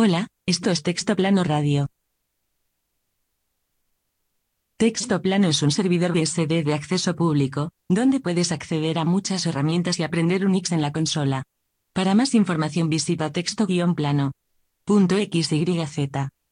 Hola, esto es Texto Plano Radio. Texto Plano es un servidor BSD de acceso público, donde puedes acceder a muchas herramientas y aprender Unix en la consola. Para más información visita texto-plano.xyz.